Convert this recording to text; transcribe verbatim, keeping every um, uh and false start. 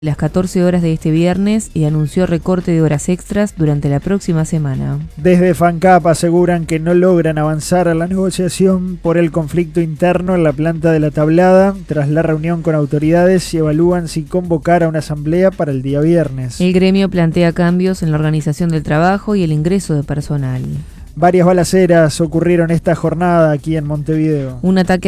las catorce horas de este viernes y anunció recorte de horas extras durante la próxima semana. Desde FANCAP aseguran que no logran avanzar a la negociación por el conflicto interno en la planta de La Tablada tras la reunión con autoridades y evalúan si convocar a una asamblea para el día viernes. El gremio plantea cambios en la organización del trabajo y el ingreso de personal. Varias balaceras ocurrieron esta jornada aquí en Montevideo. Un ataque